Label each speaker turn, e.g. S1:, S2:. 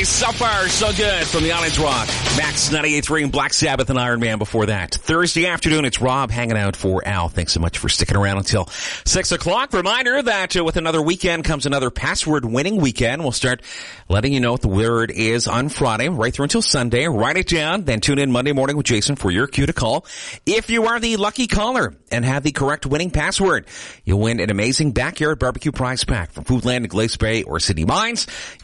S1: So far, so good from the Island Rock. Max 98.3 and Black Sabbath and Iron Man before that. Thursday afternoon, it's Rob hanging out for Al. Thanks so much for sticking around until 6 o'clock. Reminder that with another weekend comes another password winning weekend. We'll start letting you know what the word is on Friday, right through until Sunday. Write it down, then tune in Monday morning with Jason for your cue to call. If you are the lucky caller and have the correct winning password, you'll win an amazing backyard barbecue prize pack from Foodland, Glace Bay, or City Mines.